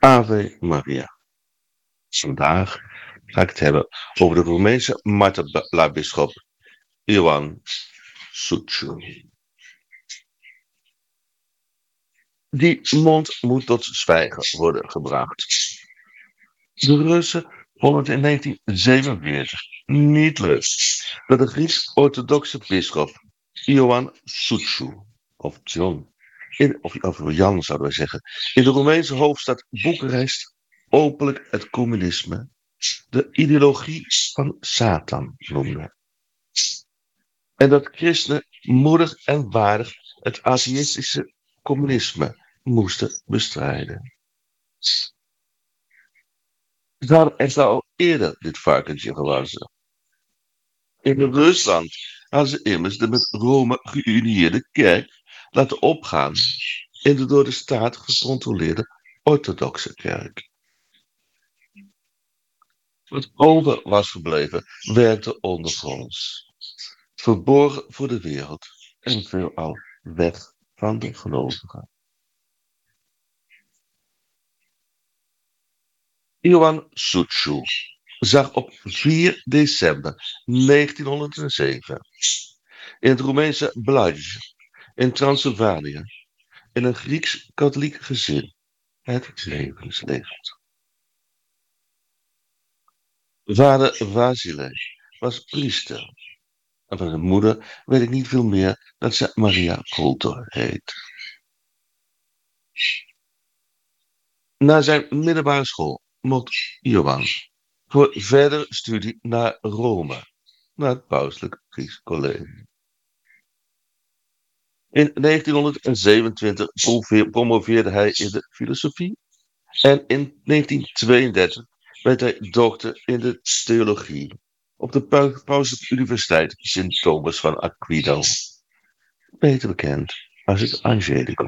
Ave Maria. Vandaag ga ik het hebben over de Roemeense martelaarbisschop Ioan Suciu. Die mond moet tot zwijgen worden gebracht. De Russen vonden het in 1947 niet leuk dat de Grieks-orthodoxe bisschop Ioan Suciu, of John, of Jan zouden wij zeggen, in de Roemeense hoofdstad Boekarest openlijk het communisme de ideologie van Satan noemde. En dat christenen moedig en waardig het atheïstische communisme moesten bestrijden. Ze hadden echter al eerder dit varkentje gewassen. In Rusland hadden ze immers de met Rome geünieerde kerk laten opgaan in de door de staat gecontroleerde orthodoxe kerk. Wat over was gebleven, werkte ondergronds, verborgen voor de wereld en veelal weg van de gelovigen. Ioan Suciu zag op 4 december 1907 in het Roemeense Blaj in Transylvanië in een Grieks-katholiek gezin het levenslicht. Vader Vasile was priester en van zijn moeder weet ik niet veel meer dat ze Maria Coulter heet. Na zijn middelbare school mocht Ioan voor verdere studie naar Rome, naar het Pauselijk Grieks College. In 1927 promoveerde hij in de filosofie en in 1932 werd hij dokter in de theologie op de Pauselijke Universiteit Sint Thomas van Aquino, beter bekend als het Angelico.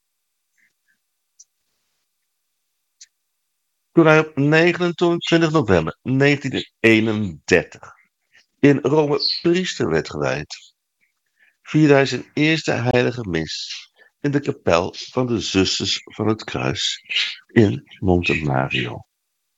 Toen hij op 29 november 1931 in Rome priester werd gewijd, vierde hij zijn eerste heilige mis in de kapel van de Zusters van het Kruis in Monte Mario.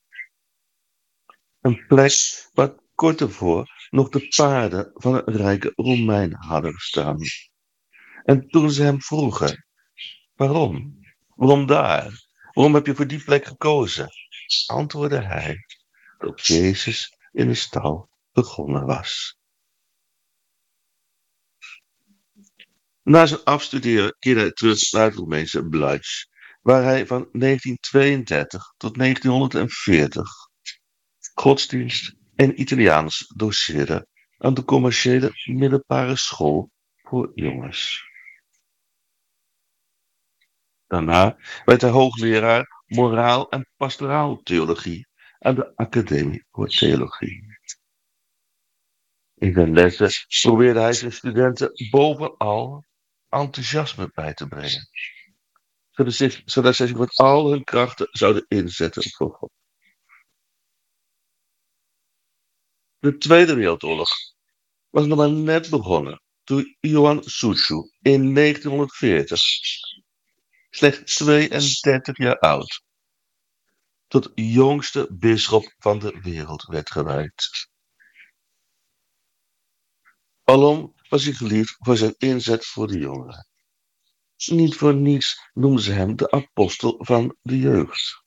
Een plek waar kort ervoor nog de paarden van een rijke Romein hadden gestaan. En toen ze hem vroegen, waarom? Waarom daar? Waarom heb je voor die plek gekozen? Antwoordde hij dat Jezus in de stal begonnen was. Na zijn afstuderen keerde hij terug naar het Roemeense Blaj, waar hij van 1932 tot 1940 godsdienst en Italiaans doceerde aan de commerciële middelbare school voor jongens. Daarna werd hij hoogleraar moraal en pastoraal theologie aan de Academie voor Theologie. In zijn lessen probeerde hij zijn studenten bovenal enthousiasme bij te brengen, zodat zij zich met al hun krachten zouden inzetten voor God. De Tweede Wereldoorlog was nog maar net begonnen toen Ioan Suciu in 1940, slechts 32 jaar oud, tot jongste bisschop van de wereld werd gewijd. Alom was hij geliefd voor zijn inzet voor de jongeren. Niet voor niets noemden ze hem de apostel van de jeugd.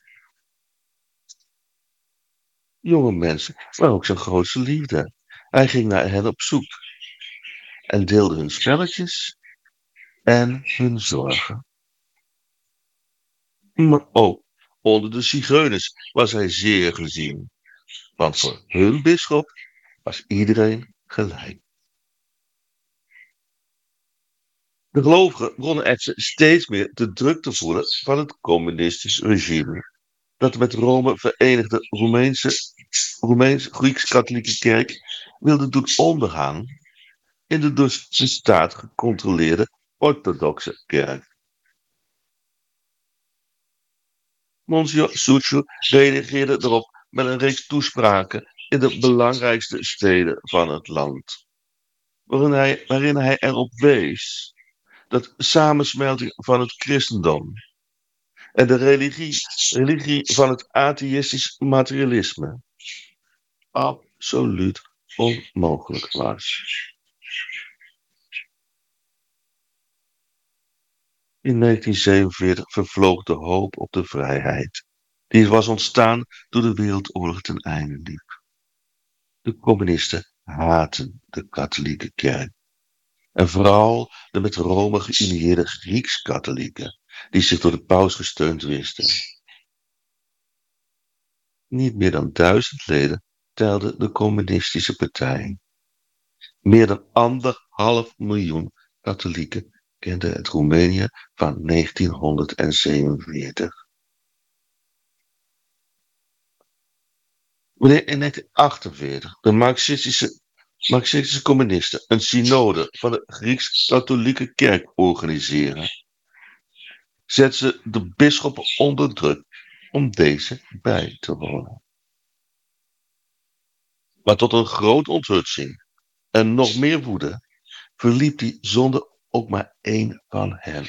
Jonge mensen waren ook zijn grootste liefde. Hij ging naar hen op zoek en deelde hun spelletjes en hun zorgen. Maar ook onder de zigeuners was hij zeer gezien, want voor hun bisschop was iedereen gelijk. De gelovigen begonnen echter steeds meer de druk te voelen van het communistisch regime, dat met Rome verenigde Grieks-katholieke kerk wilde doen ondergaan in de door de staat gecontroleerde orthodoxe kerk. Monsieur Suciu reageerde erop met een reeks toespraken in de belangrijkste steden van het land, waarin hij erop wees dat samensmelting van het christendom En de religie van het atheïstisch materialisme absoluut onmogelijk was. In 1947 vervloog de hoop op de vrijheid. Die was ontstaan toen de Wereldoorlog ten einde liep. De communisten haatten de katholieke kerk. En vooral de met Rome geünieerde Grieks-katholieken, die zich door de paus gesteund wisten. Niet meer dan 1000 leden telde de communistische partij. Meer dan 1,5 miljoen katholieken kenden het Roemenië van 1947. Wanneer in 1948 de Marxistische communisten een synode van de Grieks-katholieke kerk organiseren, zetten ze de bisschoppen onder druk om deze bij te wonen. Maar tot een grote onthutsing en nog meer woede verliep die zonder ook maar één van hen.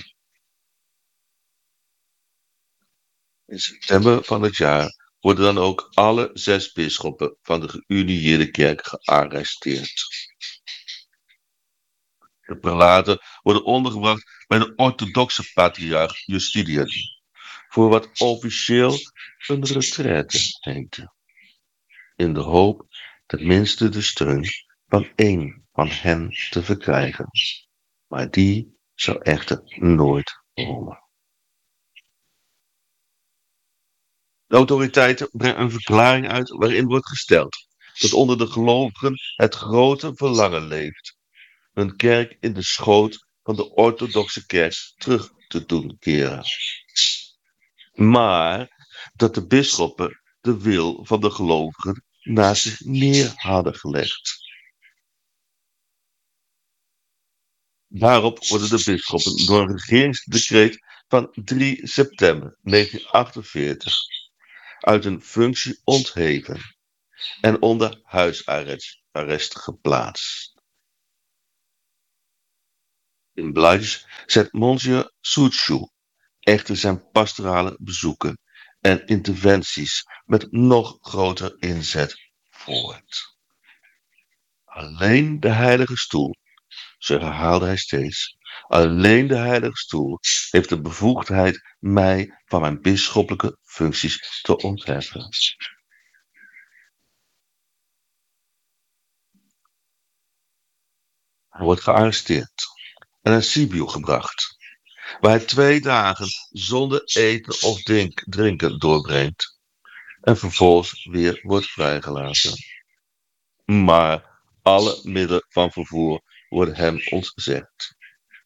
In september van het jaar worden dan ook alle 6 bisschoppen van de geünieerde kerk gearresteerd. De prelaten worden ondergebracht bij de orthodoxe patriarch Justinian, voor wat officieel een retraite heette. In de hoop tenminste de steun van één van hen te verkrijgen. Maar die zou echter nooit komen. De autoriteiten brengen een verklaring uit waarin wordt gesteld dat onder de gelovigen het grote verlangen leeft hun kerk in de schoot van de orthodoxe kerk terug te doen keren. Maar dat de bisschoppen de wil van de gelovigen naast zich neer hadden gelegd. Daarop worden de bisschoppen door een regeringsdecreet van 3 september 1948 uit hun functie ontheven en onder huisarrest geplaatst. In Blaj zet Monsieur Suciu echter zijn pastorale bezoeken en interventies met nog groter inzet voort. Alleen de Heilige Stoel, zo herhaalde hij steeds, alleen de Heilige Stoel heeft de bevoegdheid mij van mijn bisschoppelijke functies te ontheffen. Hij wordt gearresteerd en naar Sibiu gebracht, waar hij 2 dagen zonder eten of drinken doorbrengt en vervolgens weer wordt vrijgelaten. Maar alle middelen van vervoer worden hem ontzegd.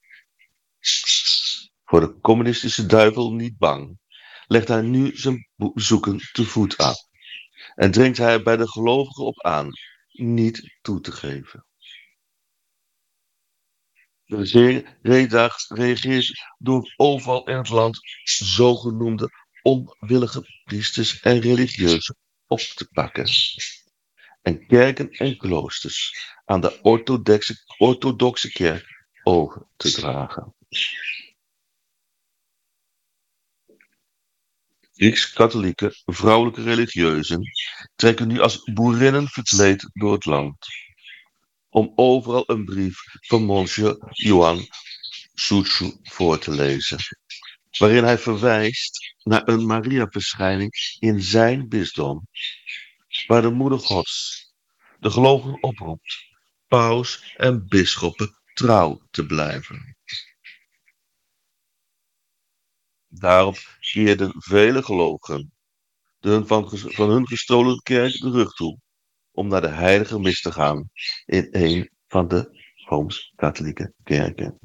Voor de communistische duivel niet bang, legt hij nu zijn bezoeken te voet af en dringt hij bij de gelovigen op aan niet toe te geven. De regering reageert door overal in het land zogenoemde onwillige priesters en religieuzen op te pakken en kerken en kloosters aan de orthodoxe kerk over te dragen. Grieks-katholieke vrouwelijke religieuzen trekken nu als boerinnen verkleed door het land, om overal een brief van Monsieur Ioan Suciu voor te lezen, waarin hij verwijst naar een Maria-verschijning in zijn bisdom, waar de moeder Gods de gelovigen oproept paus en bisschoppen trouw te blijven. Daarop keerden vele gelovigen van hun gestolen kerk de rug toe om naar de heilige mis te gaan in een van de Rooms-Katholieke kerken.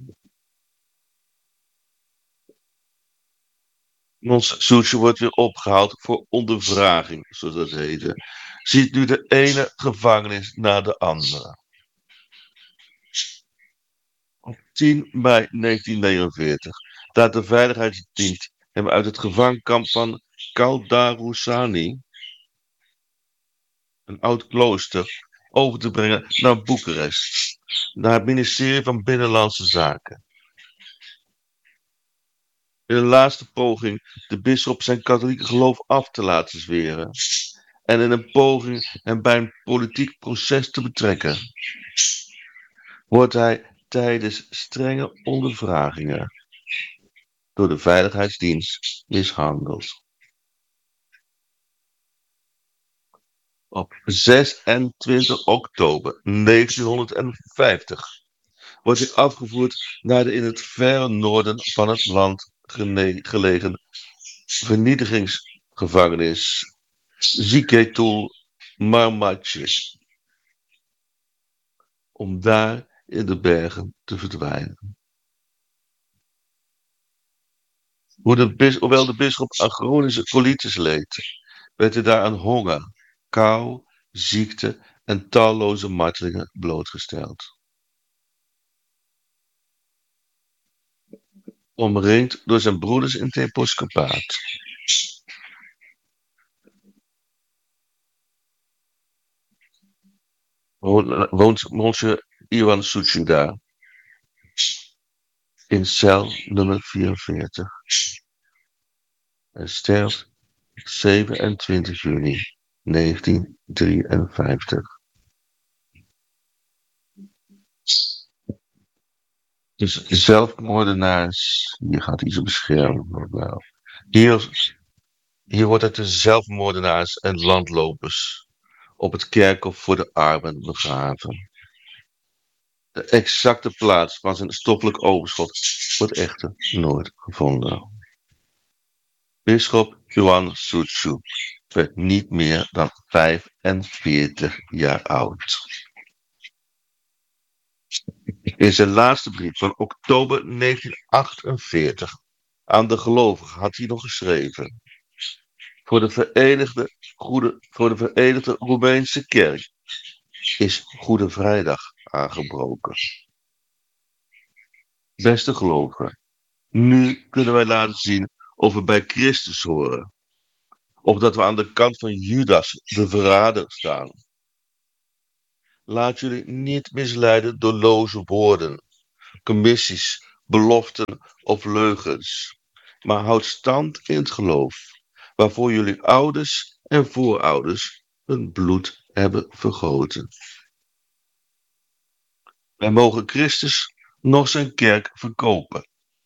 Ons Suciu wordt weer opgehaald voor ondervraging, zoals dat heette. Ziet nu de ene gevangenis na de andere. Op 10 mei 1949 laat de veiligheidsdienst hem uit het gevangenkamp van Kaldarusani, een oud klooster, over te brengen naar Boekarest, naar het ministerie van Binnenlandse Zaken. in een laatste poging de bisschop zijn katholieke geloof af te laten zweren en in een poging hem bij een politiek proces te betrekken, wordt hij tijdens strenge ondervragingen door de veiligheidsdienst mishandeld. Op 26 oktober 1950 wordt hij afgevoerd naar de in het verre noorden van het land gelegen vernietigingsgevangenis Ziketul Marmațiu, om daar in de bergen te verdwijnen. Hoewel de bisschop aan chronische colitis leed, werd hij daar aan honger, kou, ziekte en talloze martelingen blootgesteld. Omringd door zijn broeders in het episcopaat. Woont Monsieur Ioan Suciu daar, in cel nummer 44. Hij sterft 27 juni 1953. Dus zelfmoordenaars, hier gaat hij ze beschermen. Hier wordt het de zelfmoordenaars en landlopers op het kerkhof voor de armen begraven. De exacte plaats van zijn stoffelijk overschot wordt echter nooit gevonden. Bisschop Ioan Suciu werd niet meer dan 45 jaar oud. In zijn laatste brief van oktober 1948 aan de gelovigen had hij nog geschreven: Voor de Verenigde Roemeense Kerk is Goede Vrijdag aangebroken. Beste gelovigen, nu kunnen wij laten zien of we bij Christus horen, of dat we aan de kant van Judas, de verrader, staan. Laat jullie niet misleiden door loze woorden, commissies, beloften of leugens, maar houd stand in het geloof, waarvoor jullie ouders en voorouders hun bloed hebben vergoten. Wij mogen Christus nog zijn kerk verkopen.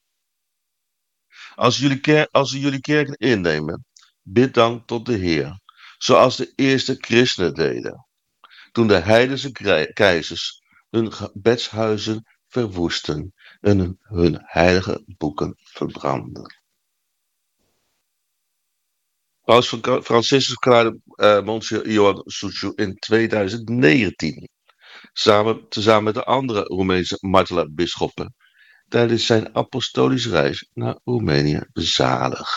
Als jullie kerken innemen, bid dan tot de Heer, zoals de eerste christenen deden, toen de heidense keizers hun gebedshuizen verwoesten en hun heilige boeken verbrandden. Paus Franciscus verklaarde Monsieur Ioan Suciu in 2019, tezamen met de andere Roemeense martelaar-bisschoppen, tijdens zijn apostolische reis naar Roemenië zalig.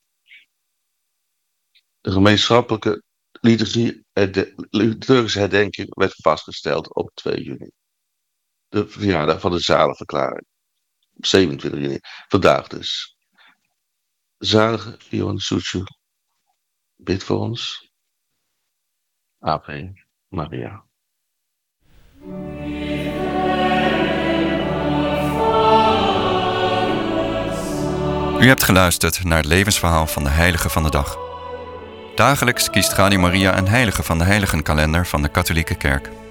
De gemeenschappelijke liturgische herdenking werd vastgesteld op 2 juni. De verjaardag van de zaligverklaring. Op 27 juni. Vandaag dus. Zalige Ioan Suciu, bid voor ons. Ave Maria. U hebt geluisterd naar het levensverhaal van de heilige van de dag. Dagelijks kiest Radio Maria een heilige van de heiligenkalender van de Katholieke Kerk.